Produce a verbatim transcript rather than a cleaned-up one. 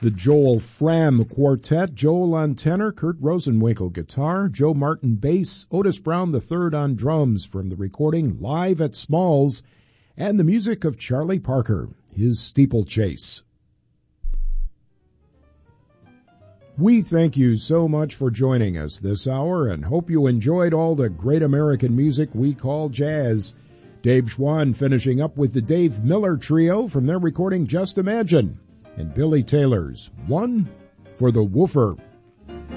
The Joel Fram Quartet, Joel on tenor, Kurt Rosenwinkel guitar, Joe Martin bass, Otis Brown the third on drums from the recording Live at Smalls, and the music of Charlie Parker, his Steeplechase. We thank you so much for joining us this hour and hope you enjoyed all the great American music we call jazz. Dave Schwann finishing up with the Dave Miller Trio from their recording Just Imagine, and Billy Taylor's One for the Woofer.